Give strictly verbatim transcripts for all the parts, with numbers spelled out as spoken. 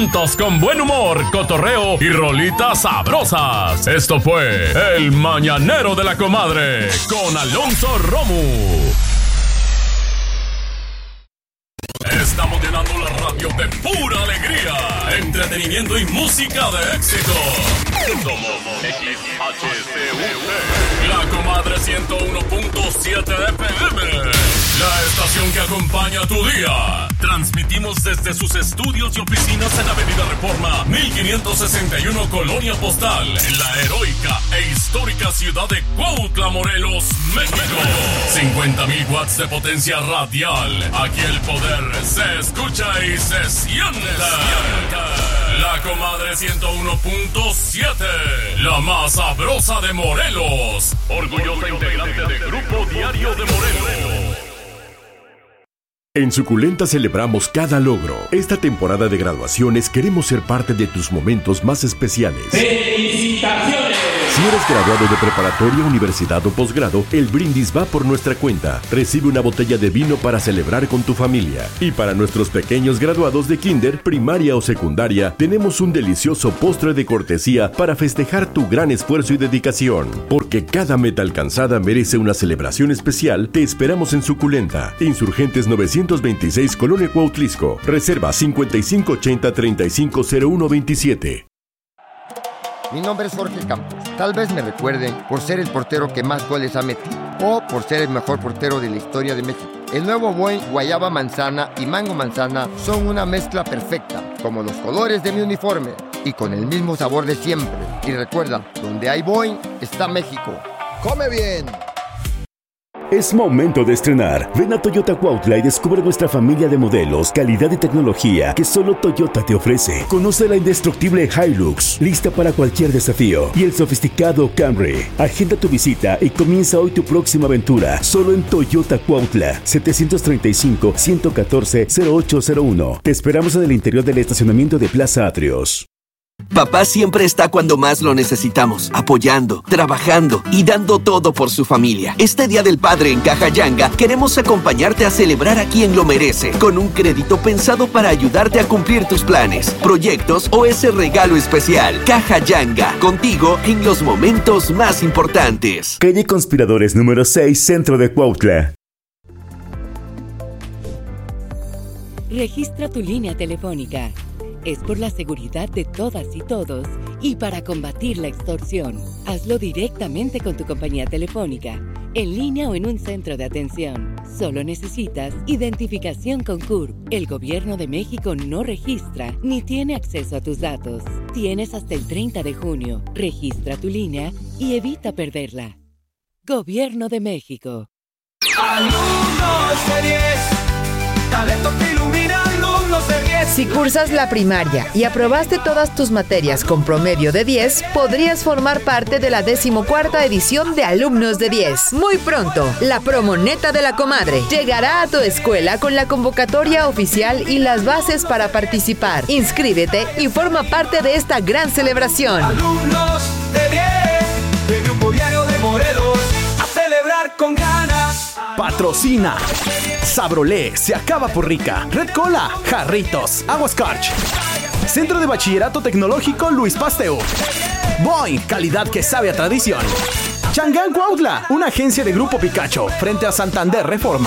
juntos con buen humor, cotorreo y rolitas sabrosas. Esto fue El Mañanero de la Comadre con Alonso Romo. Estamos llenando la radio de pura alegría, entretenimiento y música de éxito. Somos X H C U T, La Comadre ciento uno punto siete F M, la estación que acompaña tu día. Transmitimos desde sus estudios y oficinas en Avenida Reforma mil quinientos sesenta y uno, Colonia Postal, en la heroica e histórica ciudad de Cuautla, Morelos, México. cincuenta mil watts de potencia radial. Aquí el poder se escucha y se siente. La Comadre ciento uno punto siete, la más sabrosa de Morelos. Orgullosa integrante de Grupo Diario de Morelos. En Suculenta celebramos cada logro. Esta temporada de graduaciones queremos ser parte de tus momentos más especiales. ¡Felicitaciones! Si eres graduado de preparatoria, universidad o posgrado, el brindis va por nuestra cuenta. Recibe una botella de vino para celebrar con tu familia. Y para nuestros pequeños graduados de kinder, primaria o secundaria, tenemos un delicioso postre de cortesía para festejar tu gran esfuerzo y dedicación. Porque cada meta alcanzada merece una celebración especial. Te esperamos en Suculenta, Insurgentes novecientos veintiséis, Colonia Cuautlisco. Reserva cincuenta y cinco ochenta, treinta y cinco cero uno veintisiete. Mi nombre es Jorge Campos. Tal vez me recuerden por ser el portero que más goles ha metido o por ser el mejor portero de la historia de México. El nuevo Boing Guayaba Manzana y Mango Manzana son una mezcla perfecta, como los colores de mi uniforme y con el mismo sabor de siempre. Y recuerda, donde hay Boing está México. ¡Come bien! Es momento de estrenar. Ven a Toyota Cuautla y descubre nuestra familia de modelos, calidad y tecnología que solo Toyota te ofrece. Conoce la indestructible Hilux, lista para cualquier desafío, y el sofisticado Camry. Agenda tu visita y comienza hoy tu próxima aventura, solo en Toyota Cuautla, setecientos treinta y cinco, ciento catorce, cero ocho cero uno. Te esperamos en el interior del estacionamiento de Plaza Atrios. Papá siempre está cuando más lo necesitamos, apoyando, trabajando y dando todo por su familia. Este Día del Padre en Caja Yanga queremos acompañarte a celebrar a quien lo merece, con un crédito pensado para ayudarte a cumplir tus planes, proyectos o ese regalo especial. Caja Yanga, contigo en los momentos más importantes. Calle Conspiradores número seis, Centro de Cuautla. Registra tu línea telefónica. Es por la seguridad de todas y todos y para combatir la extorsión. Hazlo directamente con tu compañía telefónica, en línea o en un centro de atención. Solo necesitas identificación con C U R P. El Gobierno de México no registra ni tiene acceso a tus datos. Tienes hasta el treinta de junio. Registra tu línea y evita perderla. Gobierno de México. Alumnos de diez, talento que ilumina, alumnos de diez. Si cursas la primaria y aprobaste todas tus materias con promedio de diez, podrías formar parte de la decimocuarta edición de Alumnos de diez. Muy pronto, la promoneta de la Comadre llegará a tu escuela con la convocatoria oficial y las bases para participar. Inscríbete y forma parte de esta gran celebración. Alumnos de diez, de Grupo Diario de Morelos, a celebrar con ganas. Patrocina Sabrolé, se acaba por rica. Red Cola, Jarritos, Aguas Karch. Centro de Bachillerato Tecnológico Luis Pasteur. Boing, calidad que sabe a tradición. Changán Cuautla, una agencia de Grupo Picacho, frente a Santander Reforma.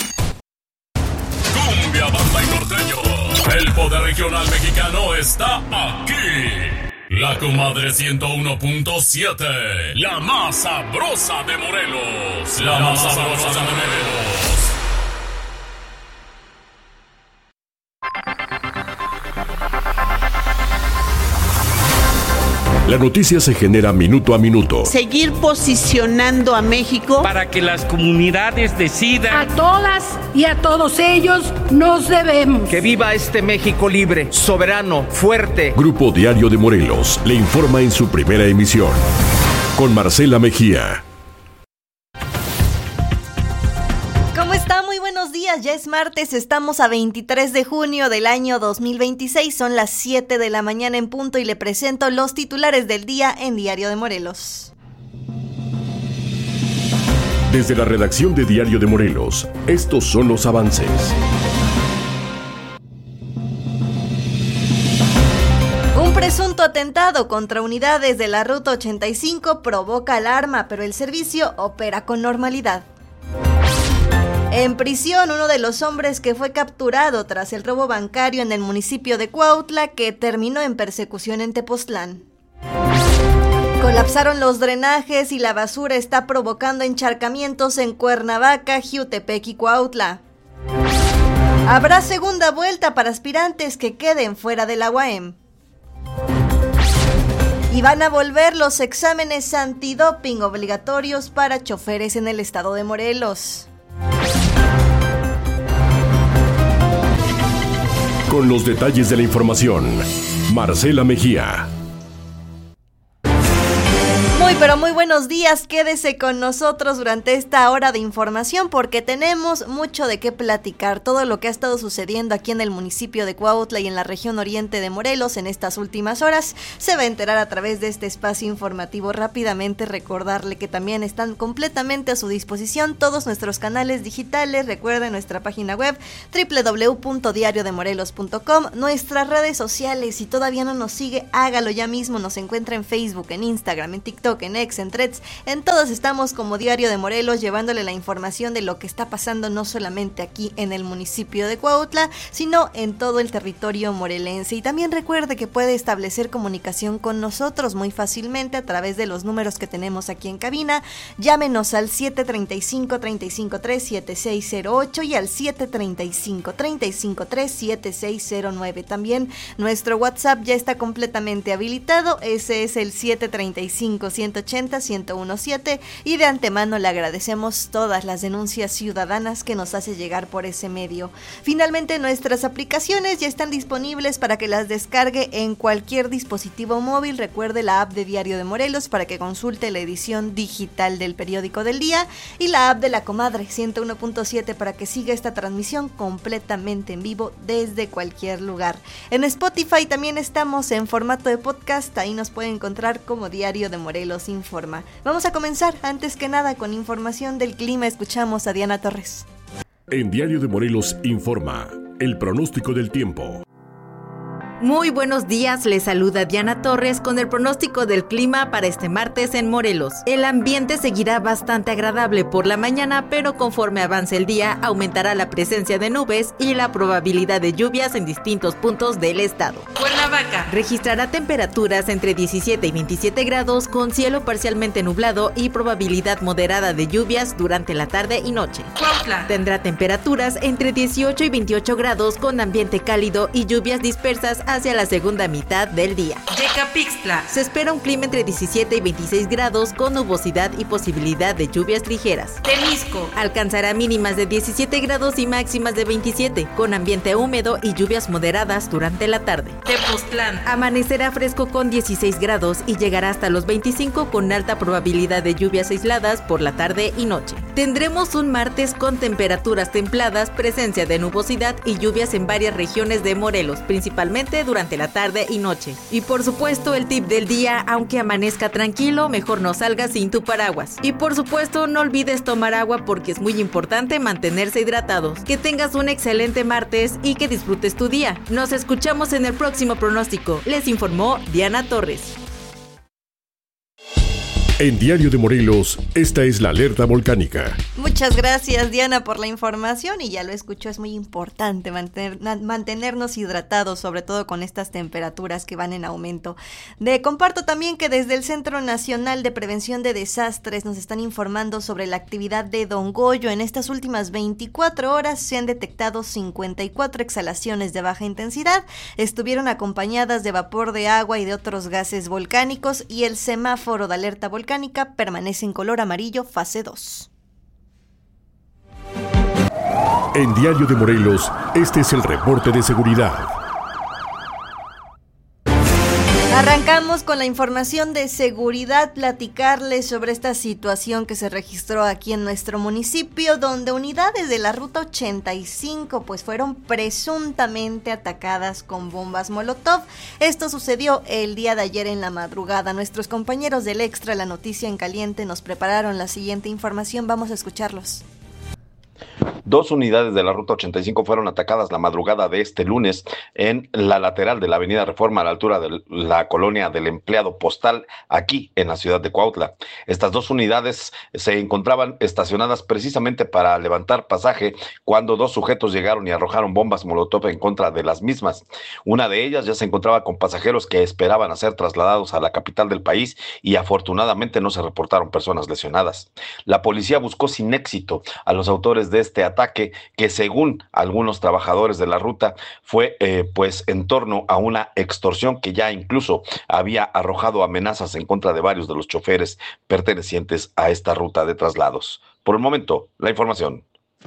Cumbia, banda y norteño. El poder regional mexicano está aquí. La Comadre ciento uno punto siete, la más sabrosa de Morelos. La más sabrosa de Morelos. La noticia se genera minuto a minuto. Seguir posicionando a México para que las comunidades decidan. A todas y a todos ellos nos debemos. Que viva este México libre, soberano, fuerte. Grupo Diario de Morelos le informa en su primera emisión. Con Marcela Mejía. Buenos días, ya es martes, estamos a veintitrés de junio del año dos mil veintiséis, son las siete de la mañana en punto y le presento los titulares del día en Diario de Morelos. Desde la redacción de Diario de Morelos, estos son los avances. Presunto atentado contra unidades de la Ruta ochenta y cinco provoca alarma, pero el servicio opera con normalidad. En prisión, uno de los hombres que fue capturado tras el robo bancario en el municipio de Cuautla, que terminó en persecución en Tepoztlán. Colapsaron los drenajes y la basura está provocando encharcamientos en Cuernavaca, Jiutepec y Cuautla. Habrá segunda vuelta para aspirantes que queden fuera de la U A M. Y van a volver los exámenes antidoping obligatorios para choferes en el estado de Morelos. Con los detalles de la información, Marcela Mejía. Muy pero muy buenos días, quédese con nosotros durante esta hora de información porque tenemos mucho de qué platicar. Todo lo que ha estado sucediendo aquí en el municipio de Cuautla y en la región oriente de Morelos en estas últimas horas se va a enterar a través de este espacio informativo. Rápidamente recordarle que también están completamente a su disposición todos nuestros canales digitales. Recuerden nuestra página web doble u doble u doble u punto diario de morelos punto com, nuestras redes sociales. Si todavía no nos sigue, hágalo ya mismo. Nos encuentra en Facebook, en Instagram, en TikTok, en X, en Threads, en todos estamos como Diario de Morelos, llevándole la información de lo que está pasando no solamente aquí en el municipio de Cuautla, sino en todo el territorio morelense. Y también recuerde que puede establecer comunicación con nosotros muy fácilmente a través de los números que tenemos aquí en cabina. Llámenos al siete tres cinco, tres cinco tres, siete seis cero ocho y al siete tres cinco, tres cinco tres, siete seis cero nueve. También nuestro WhatsApp ya está completamente habilitado, ese es el siete tres cinco, ciento ochenta, ciento diecisiete y de antemano le agradecemos todas las denuncias ciudadanas que nos hace llegar por ese medio. Finalmente, nuestras aplicaciones ya están disponibles para que las descargue en cualquier dispositivo móvil. Recuerde la app de Diario de Morelos para que consulte la edición digital del periódico del día y la app de La Comadre ciento uno punto siete para que siga esta transmisión completamente en vivo desde cualquier lugar. En Spotify también estamos en formato de podcast, ahí nos pueden encontrar como Diario de Morelos Informa. Vamos a comenzar antes que nada con información del clima. Escuchamos a Diana Torres. En Diario de Morelos Informa, el pronóstico del tiempo. Muy buenos días, les saluda Diana Torres con el pronóstico del clima para este martes en Morelos. El ambiente seguirá bastante agradable por la mañana, pero conforme avance el día aumentará la presencia de nubes y la probabilidad de lluvias en distintos puntos del estado. Cuernavaca registrará temperaturas entre diecisiete y veintisiete grados con cielo parcialmente nublado y probabilidad moderada de lluvias durante la tarde y noche. Cuautla tendrá temperaturas entre dieciocho y veintiocho grados con ambiente cálido y lluvias dispersas hacia la segunda mitad del día. Yecapixtla se espera un clima entre diecisiete y veintiséis grados con nubosidad y posibilidad de lluvias ligeras. Temisco alcanzará mínimas de diecisiete grados y máximas de veintisiete con ambiente húmedo y lluvias moderadas durante la tarde. Tepoztlán amanecerá fresco con dieciséis grados y llegará hasta los veinticinco con alta probabilidad de lluvias aisladas por la tarde y noche. Tendremos un martes con temperaturas templadas, presencia de nubosidad y lluvias en varias regiones de Morelos, principalmente durante la tarde y noche. Y por supuesto el tip del día, aunque amanezca tranquilo, mejor no salgas sin tu paraguas. Y por supuesto no olvides tomar agua porque es muy importante mantenerse hidratados. Que tengas un excelente martes y que disfrutes tu día. Nos escuchamos en el próximo pronóstico. Les informó Diana Torres. En Diario de Morelos, esta es la alerta volcánica. Muchas gracias, Diana, por la información y ya lo escuchó, es muy importante mantener, mantenernos hidratados, sobre todo con estas temperaturas que van en aumento. De, comparto también que desde el Centro Nacional de Prevención de Desastres nos están informando sobre la actividad de Don Goyo. En estas últimas veinticuatro horas se han detectado cincuenta y cuatro exhalaciones de baja intensidad, estuvieron acompañadas de vapor de agua y de otros gases volcánicos y el semáforo de alerta volcánica permanece en color amarillo fase dos. En Diario de Morelos, este es el reporte de seguridad. Arrancamos con la información de seguridad, platicarles sobre esta situación que se registró aquí en nuestro municipio, donde unidades de la Ruta ochenta y cinco pues fueron presuntamente atacadas con bombas Molotov. Esto sucedió el día de ayer en la madrugada. Nuestros compañeros del Extra, La Noticia en Caliente, nos prepararon la siguiente información. Vamos a escucharlos. Dos unidades de la Ruta ochenta y cinco fueron atacadas la madrugada de este lunes en la lateral de la Avenida Reforma a la altura de la colonia del Empleado Postal, aquí en la ciudad de Cuautla. Estas dos unidades se encontraban estacionadas precisamente para levantar pasaje cuando dos sujetos llegaron y arrojaron bombas molotov en contra de las mismas. Una de ellas ya se encontraba con pasajeros que esperaban a ser trasladados a la capital del país y afortunadamente no se reportaron personas lesionadas. La policía buscó sin éxito a los autores de este ataque, que según algunos trabajadores de la ruta fue eh, pues en torno a una extorsión que ya incluso había arrojado amenazas en contra de varios de los choferes pertenecientes a esta ruta de traslados. Por el momento, la información.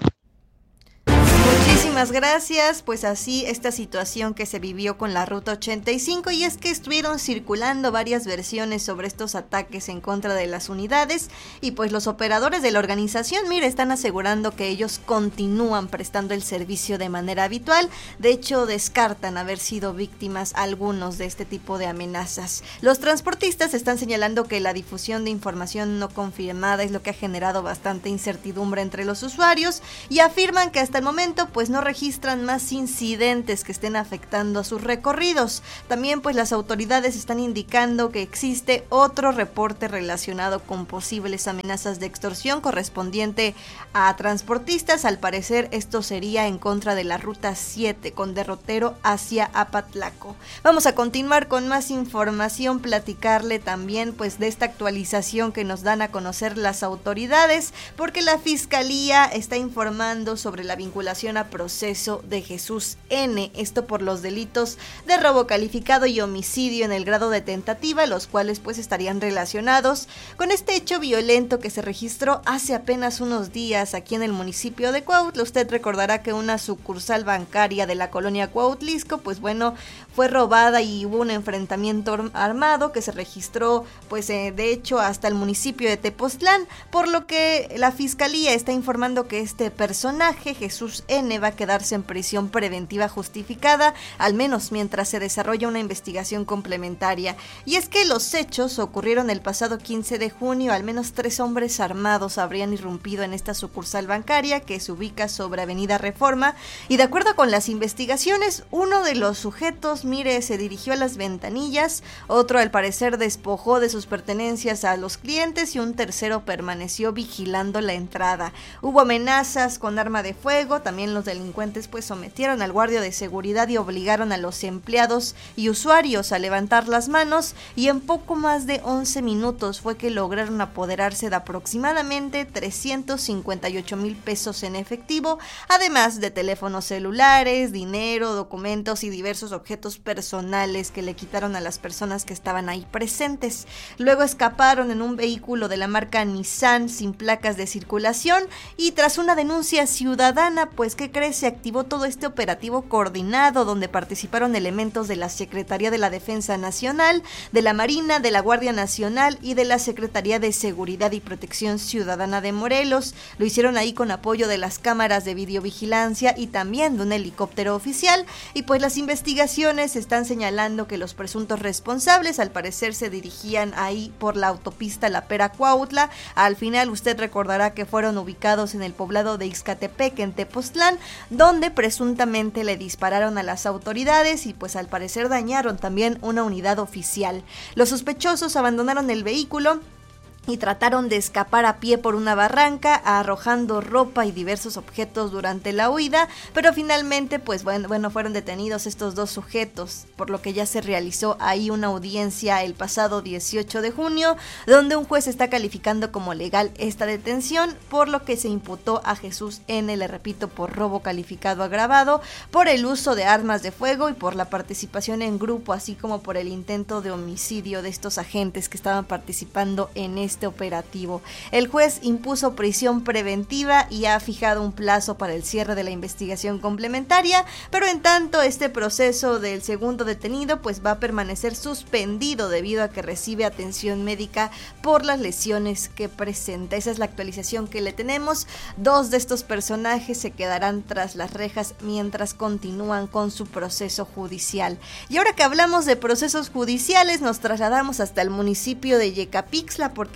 Muchísimas gracias, pues así esta situación que se vivió con la Ruta ochenta y cinco, y es que estuvieron circulando varias versiones sobre estos ataques en contra de las unidades, y pues los operadores de la organización, mire, están asegurando que ellos continúan prestando el servicio de manera habitual. De hecho, descartan haber sido víctimas algunos de este tipo de amenazas. Los transportistas están señalando que la difusión de información no confirmada es lo que ha generado bastante incertidumbre entre los usuarios, y afirman que hasta el momento pues no registran más incidentes que estén afectando a sus recorridos. También pues las autoridades están indicando que existe otro reporte relacionado con posibles amenazas de extorsión correspondiente a transportistas. Al parecer esto sería en contra de la Ruta siete con derrotero hacia Apatlaco. Vamos a continuar con más información, platicarle también pues de esta actualización que nos dan a conocer las autoridades, porque la Fiscalía está informando sobre la vinculación a proceso de Jesús N, esto por los delitos de robo calificado y homicidio en el grado de tentativa, los cuales pues estarían relacionados con este hecho violento que se registró hace apenas unos días aquí en el municipio de Cuautla. Usted recordará que una sucursal bancaria de la colonia Cuautlisco, pues bueno, fue robada y hubo un enfrentamiento armado que se registró pues eh, de hecho hasta el municipio de Tepoztlán, por lo que la Fiscalía está informando que este personaje, Jesús N, va a quedarse en prisión preventiva justificada, al menos mientras se desarrolla una investigación complementaria. Y es que los hechos ocurrieron el pasado quince de junio, al menos tres hombres armados habrían irrumpido en esta sucursal bancaria que se ubica sobre Avenida Reforma, y de acuerdo con las investigaciones, uno de los sujetos, mire, se dirigió a las ventanillas, otro al parecer despojó de sus pertenencias a los clientes y un tercero permaneció vigilando la entrada. Hubo amenazas con arma de fuego, también los delincuentes pues sometieron al guardia de seguridad y obligaron a los empleados y usuarios a levantar las manos, y en poco más de once minutos fue que lograron apoderarse de aproximadamente trescientos cincuenta y ocho mil pesos en efectivo, además de teléfonos celulares, dinero, documentos y diversos objetos personales que le quitaron a las personas que estaban ahí presentes. Luego escaparon en un vehículo de la marca Nissan sin placas de circulación, y tras una denuncia ciudadana, pues ¿qué crees? Se activó todo este operativo coordinado donde participaron elementos de la Secretaría de la Defensa Nacional, de la Marina, de la Guardia Nacional y de la Secretaría de Seguridad y Protección Ciudadana de Morelos. Lo hicieron ahí con apoyo de las cámaras de videovigilancia y también de un helicóptero oficial, y pues las investigaciones están señalando que los presuntos responsables al parecer se dirigían ahí por la autopista La Pera Cuautla. Al final usted recordará que fueron ubicados en el poblado de Ixcatepec en Tepoztlán, donde presuntamente le dispararon a las autoridades y pues al parecer dañaron también una unidad oficial. Los sospechosos abandonaron el vehículo y trataron de escapar a pie por una barranca, arrojando ropa y diversos objetos durante la huida, pero finalmente pues bueno, bueno fueron detenidos estos dos sujetos, por lo que ya se realizó ahí una audiencia el pasado dieciocho de junio, donde un juez está calificando como legal esta detención, por lo que se imputó a Jesús N, le repito, por robo calificado agravado, por el uso de armas de fuego y por la participación en grupo, así como por el intento de homicidio de estos agentes que estaban participando en este Este operativo. El juez impuso prisión preventiva y ha fijado un plazo para el cierre de la investigación complementaria, pero en tanto este proceso del segundo detenido pues va a permanecer suspendido debido a que recibe atención médica por las lesiones que presenta. Esa es la actualización que le tenemos. Dos de estos personajes se quedarán tras las rejas mientras continúan con su proceso judicial. Y ahora que hablamos de procesos judiciales, nos trasladamos hasta el municipio de Yecapixtla, porque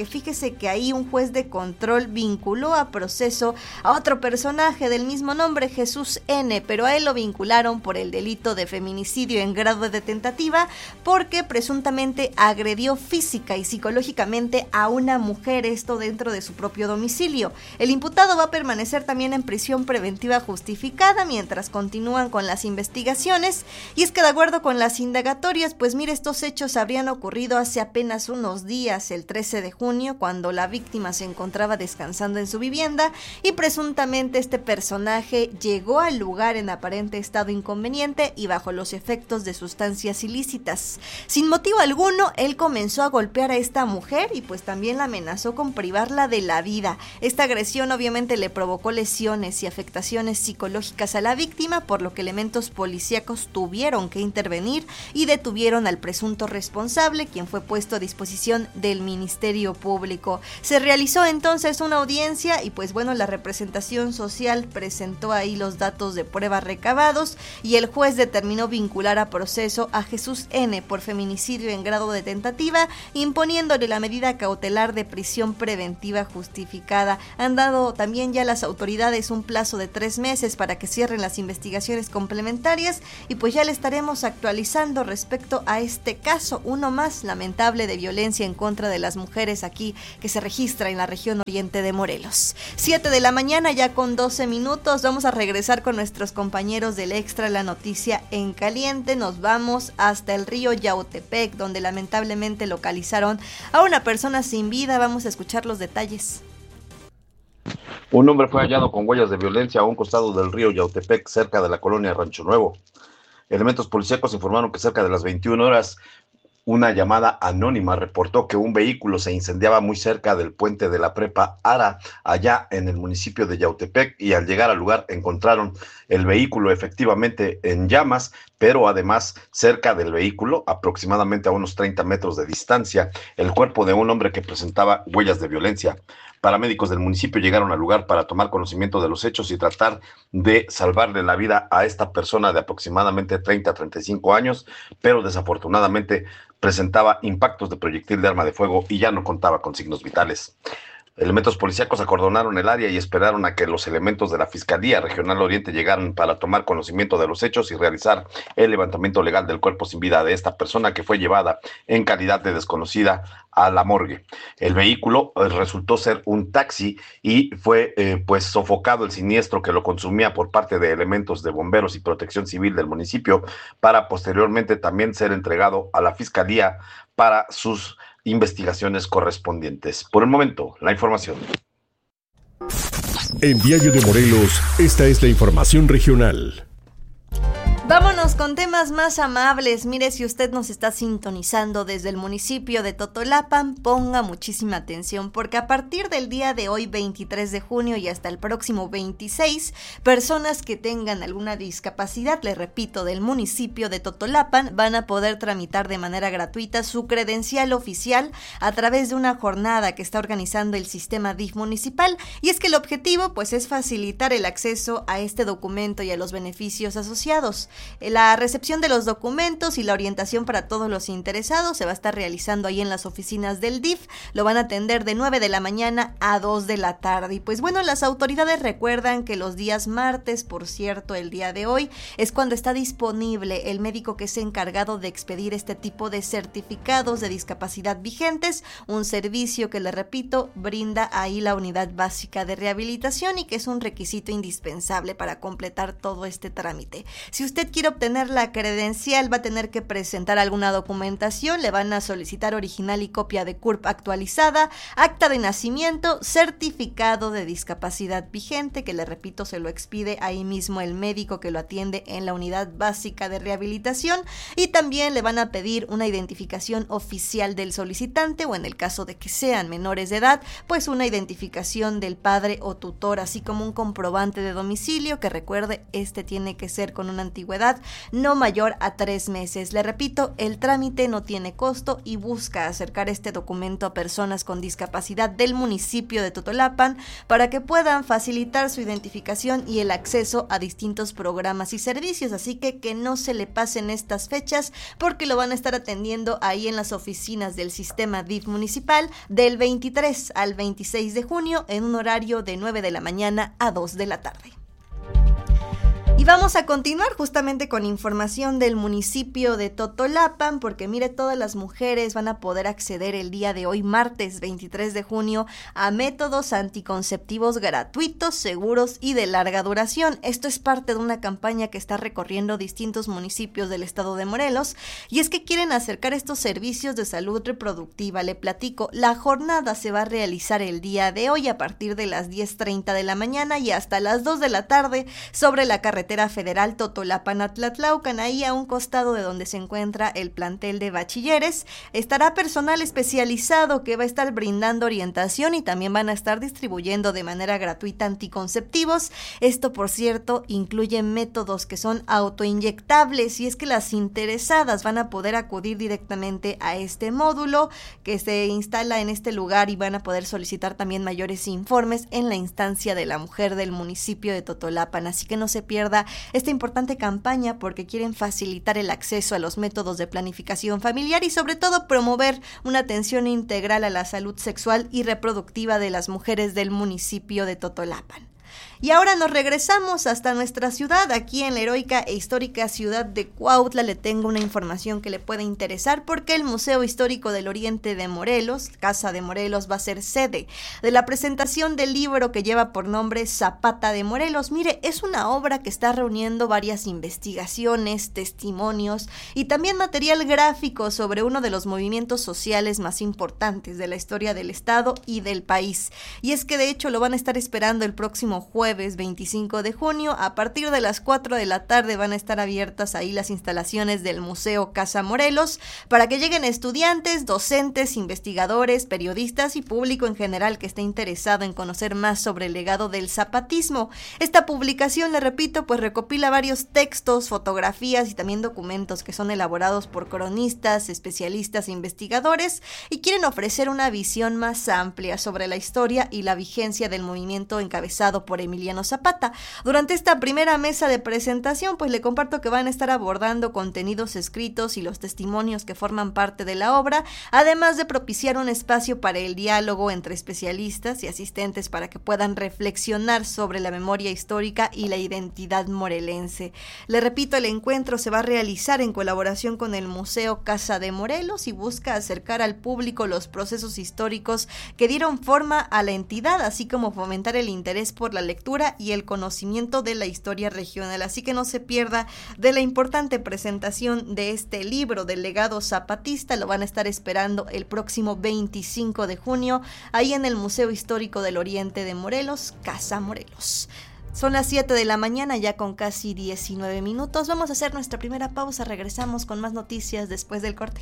fíjese que ahí un juez de control vinculó a proceso a otro personaje del mismo nombre, Jesús N., pero a él lo vincularon por el delito de feminicidio en grado de tentativa porque presuntamente agredió física y psicológicamente a una mujer, esto dentro de su propio domicilio. El imputado va a permanecer también en prisión preventiva justificada mientras continúan con las investigaciones, y es que de acuerdo con las indagatorias, pues mire, estos hechos habrían ocurrido hace apenas unos días, el trece de junio, cuando la víctima se encontraba descansando en su vivienda y presuntamente este personaje llegó al lugar en aparente estado inconveniente y bajo los efectos de sustancias ilícitas. Sin motivo alguno, él comenzó a golpear a esta mujer y pues también la amenazó con privarla de la vida. Esta agresión obviamente le provocó lesiones y afectaciones psicológicas a la víctima, por lo que elementos policíacos tuvieron que intervenir y detuvieron al presunto responsable, quien fue puesto a disposición del Ministerio Público. Se realizó entonces una audiencia y pues bueno, la representación social presentó ahí los datos de prueba recabados y el juez determinó vincular a proceso a Jesús N. por feminicidio en grado de tentativa, imponiéndole la medida cautelar de prisión preventiva justificada. Han dado también ya las autoridades un plazo de tres meses para que cierren las investigaciones complementarias y pues ya le estaremos actualizando respecto a este caso, uno más lamentable de violencia en contra de las mujeres aquí que se registra en la región oriente de Morelos. siete de la mañana ya con doce minutos, vamos a regresar con nuestros compañeros del Extra La Noticia en Caliente. Nos vamos hasta el río Yautepec, donde lamentablemente localizaron a una persona sin vida. Vamos a escuchar los detalles. Un hombre fue hallado con huellas de violencia a un costado del río Yautepec, cerca de la colonia Rancho Nuevo. Elementos policíacos informaron que cerca de las veintiuna horas, una llamada anónima reportó que un vehículo se incendiaba muy cerca del puente de la prepa Ara, allá en el municipio de Yautepec, y al llegar al lugar encontraron el vehículo efectivamente en llamas, pero además cerca del vehículo, aproximadamente a unos treinta metros de distancia, el cuerpo de un hombre que presentaba huellas de violencia. Paramédicos del municipio llegaron al lugar para tomar conocimiento de los hechos y tratar de salvarle la vida a esta persona de aproximadamente treinta a treinta y cinco años, pero desafortunadamente presentaba impactos de proyectil de arma de fuego y ya no contaba con signos vitales. Elementos policíacos acordonaron el área y esperaron a que los elementos de la Fiscalía Regional Oriente llegaran para tomar conocimiento de los hechos y realizar el levantamiento legal del cuerpo sin vida de esta persona, que fue llevada en calidad de desconocida a la morgue. El vehículo eh, resultó ser un taxi y fue eh, pues sofocado el siniestro que lo consumía por parte de elementos de bomberos y protección civil del municipio, para posteriormente también ser entregado a la Fiscalía para sus investigaciones correspondientes. Por el momento, la información. En Diario de Morelos, esta es la información regional. Vámonos con temas más amables. Mire, si usted nos está sintonizando desde el municipio de Totolapan, ponga muchísima atención, porque a partir del día de hoy, veintitrés de junio, y hasta el próximo veintiséis, personas que tengan alguna discapacidad, le repito, del municipio de Totolapan, van a poder tramitar de manera gratuita su credencial oficial a través de una jornada que está organizando el sistema D I F municipal. Y es que el objetivo, pues, es facilitar el acceso a este documento y a los beneficios asociados. La recepción de los documentos y la orientación para todos los interesados se va a estar realizando ahí en las oficinas del D I F. Lo van a atender de nueve de la mañana a dos de la tarde. Y pues bueno, las autoridades recuerdan que los días martes, por cierto, el día de hoy, es cuando está disponible el médico que es encargado de expedir este tipo de certificados de discapacidad vigentes, un servicio que, le repito, brinda ahí la unidad básica de rehabilitación y que es un requisito indispensable para completar todo este trámite. Si usted quiere obtener la credencial, va a tener que presentar alguna documentación. Le van a solicitar original y copia de C U R P actualizada, acta de nacimiento, certificado de discapacidad vigente, que le repito, se lo expide ahí mismo el médico que lo atiende en la unidad básica de rehabilitación, y también le van a pedir una identificación oficial del solicitante, o en el caso de que sean menores de edad, pues una identificación del padre o tutor, así como un comprobante de domicilio, que recuerde, este tiene que ser con una antigüedad no mayor a tres meses. Le repito, el trámite no tiene costo y busca acercar este documento a personas con discapacidad del municipio de Totolapan para que puedan facilitar su identificación y el acceso a distintos programas y servicios. Así que que no se le pasen estas fechas porque lo van a estar atendiendo ahí en las oficinas del sistema D I F municipal del veintitrés al veintiséis de junio en un horario de nueve de la mañana a dos de la tarde. Y vamos a continuar justamente con información del municipio de Totolapan, porque mire, todas las mujeres van a poder acceder el día de hoy, martes veintitrés de junio, a métodos anticonceptivos gratuitos, seguros y de larga duración. Esto es parte de una campaña que está recorriendo distintos municipios del estado de Morelos, y es que quieren acercar estos servicios de salud reproductiva. Le platico, la jornada se va a realizar el día de hoy a partir de las diez treinta de la mañana y hasta las dos de la tarde sobre la carretera federal Totolapan-Atlatlaucan, ahí a un costado de donde se encuentra el plantel de bachilleres. Estará personal especializado que va a estar brindando orientación y también van a estar distribuyendo de manera gratuita anticonceptivos. Esto, por cierto, incluye métodos que son autoinyectables, y es que las interesadas van a poder acudir directamente a este módulo que se instala en este lugar y van a poder solicitar también mayores informes en la instancia de la mujer del municipio de Totolapan. Así que no se pierda esta importante campaña porque quieren facilitar el acceso a los métodos de planificación familiar y sobre todo promover una atención integral a la salud sexual y reproductiva de las mujeres del municipio de Totolapan. Y ahora nos regresamos hasta nuestra ciudad, aquí en la heroica e histórica ciudad de Cuautla. Le tengo una información que le puede interesar porque el Museo Histórico del Oriente de Morelos, Casa de Morelos, va a ser sede de la presentación del libro que lleva por nombre Zapata de Morelos. Mire, es una obra que está reuniendo varias investigaciones, testimonios y también material gráfico sobre uno de los movimientos sociales más importantes de la historia del estado y del país. Y es que de hecho lo van a estar esperando el próximo jueves veinticinco de junio, a partir de las cuatro de la tarde van a estar abiertas ahí las instalaciones del Museo Casa Morelos para que lleguen estudiantes, docentes, investigadores, periodistas y público en general que esté interesado en conocer más sobre el legado del zapatismo. Esta publicación, le repito, pues recopila varios textos, fotografías y también documentos que son elaborados por cronistas, especialistas e investigadores y quieren ofrecer una visión más amplia sobre la historia y la vigencia del movimiento encabezado por Emiliano Zapata. Durante esta primera mesa de presentación, pues le comparto que van a estar abordando contenidos escritos y los testimonios que forman parte de la obra, además de propiciar un espacio para el diálogo entre especialistas y asistentes para que puedan reflexionar sobre la memoria histórica y la identidad morelense. Le repito, el encuentro se va a realizar en colaboración con el Museo Casa de Morelos y busca acercar al público los procesos históricos que dieron forma a la entidad, así como fomentar el interés por la lectura y el conocimiento de la historia regional. Así que no se pierda de la importante presentación de este libro del legado zapatista. Lo van a estar esperando el próximo veinticinco de junio ahí en el Museo Histórico del Oriente de Morelos, Casa Morelos. Son las siete de la mañana, ya con casi diecinueve minutos. Vamos a hacer nuestra primera pausa. Regresamos con más noticias después del corte.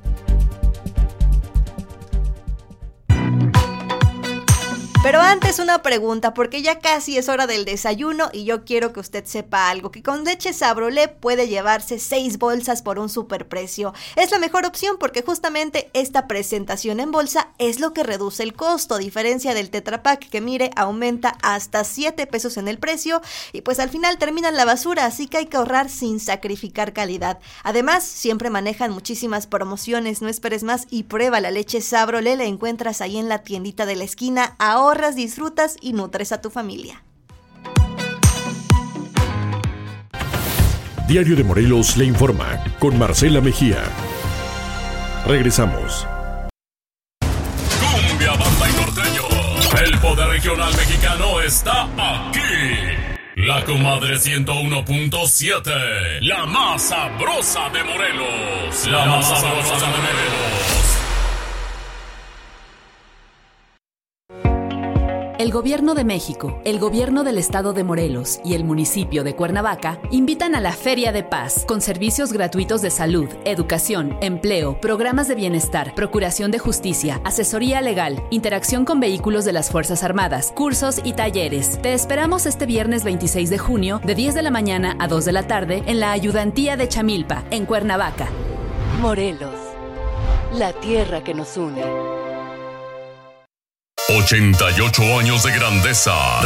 Pero antes una pregunta, porque ya casi es hora del desayuno y yo quiero que usted sepa algo, que con leche Sabrolé puede llevarse seis bolsas por un superprecio. Es la mejor opción porque justamente esta presentación en bolsa es lo que reduce el costo, a diferencia del Tetra Pak que mire aumenta hasta siete pesos en el precio y pues al final termina en la basura, así que hay que ahorrar sin sacrificar calidad. Además, siempre manejan muchísimas promociones, no esperes más y prueba la leche Sabrolé, la encuentras ahí en la tiendita de la esquina. Ahorra, disfrutas y nutres a tu familia. Diario de Morelos le informa con Marcela Mejía. Regresamos. Cumbia, banda y norteño. El poder regional mexicano está aquí. La Comadre ciento uno punto siete. La más sabrosa de Morelos. La, La más sabrosa de Morelos. El Gobierno de México, el Gobierno del Estado de Morelos y el municipio de Cuernavaca invitan a la Feria de Paz, con servicios gratuitos de salud, educación, empleo, programas de bienestar, procuración de justicia, asesoría legal, interacción con vehículos de las Fuerzas Armadas, cursos y talleres. Te esperamos este viernes veintiséis de junio de diez de la mañana a dos de la tarde en la Ayudantía de Chamilpa, en Cuernavaca. Morelos, la tierra que nos une. ochenta y ocho años de grandeza,